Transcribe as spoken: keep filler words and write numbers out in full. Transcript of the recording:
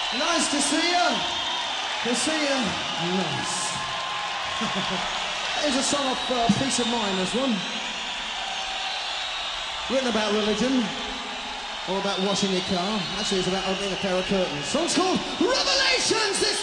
Nice to see you. To see you. Nice. Here's a song of uh, Peace of Mind, this one. Written about religion. Or about washing your car. Actually, it's about opening a pair of curtains. The song's called Revelations. This